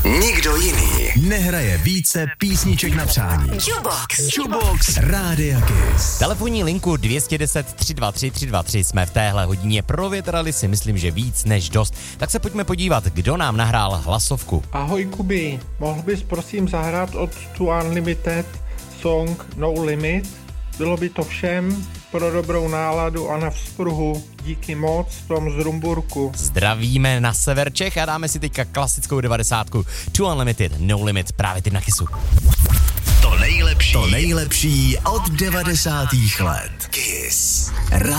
Nikdo jiný nehraje více písniček na přání. Jukebox Rádia Kiss. Telefonní linku 210 323 323 jsme v téhle hodině provětrali, si myslím, že víc než dost. Tak se pojďme podívat, kdo nám nahrál hlasovku. Ahoj Kubi, mohl bys prosím zahrát od Two Unlimited song No Limit? Bylo by to všem pro dobrou náladu a na vzpruhu. Díky moc, Tom z Rumburku. Zdravíme na sever Čech a dáme si teďka klasickou 90. Two Unlimited, No Limit, právě teď na Kissu. To nejlepší od 90. let. Kiss.